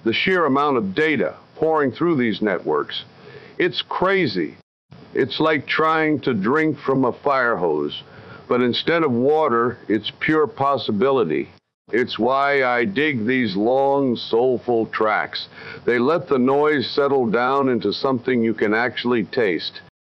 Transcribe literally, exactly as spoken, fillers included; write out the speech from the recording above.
The sheer amount of data pouring through these networks, it's crazy. It's like trying to drink from a fire hose, but instead of water, it's pure possibility. It's why I dig these long, soulful tracks. They let the noise settle down into something you can actually taste.